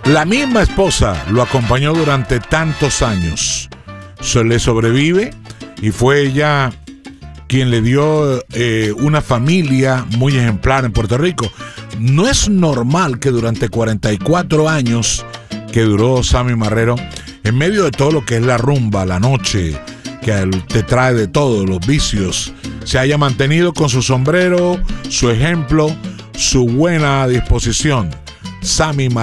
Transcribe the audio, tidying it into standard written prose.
La misma esposa lo acompañó durante tantos años. Se le sobrevive y fue ella quien le dio una familia muy ejemplar en Puerto Rico. No es normal que durante 44 años que duró Sammy Marrero, en medio de todo lo que es la rumba, la noche, que te trae de todo, los vicios, se haya mantenido con su sombrero, su ejemplo, su buena disposición. Sammy Marrero.